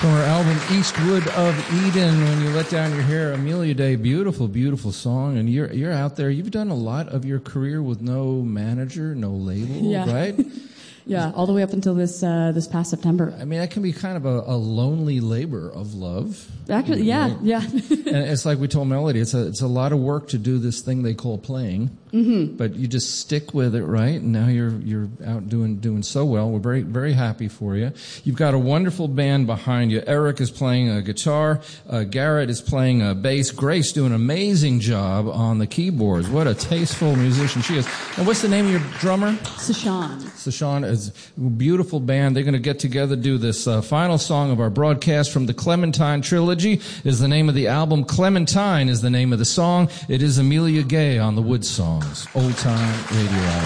From her album Eastwood of Eden, When You Let Down Your Hair, Amelia Day, beautiful, beautiful song. And you're out there. You've done a lot of your career with no manager, no label, right? Yeah, all the way up until this past September. I mean, that can be kind of a lonely labor of love. Actually, yeah. And it's like we told Melody, it's a lot of work to do this thing they call playing. Mm-hmm. But you just stick with it, right? And now you're out doing so well. We're very, very happy for you. You've got a wonderful band behind you. Eric is playing a guitar. Garrett is playing a bass. Grace doing an amazing job on the keyboards. What a tasteful musician she is. And what's the name of your drummer? Sashawn is a beautiful band. They're going to get together, do this final song of our broadcast from the Clementine Trilogy. Is the name of the album. Clementine is the name of the song. It is Amelia Gay on the Wood Songs. Old Time Radio Hour.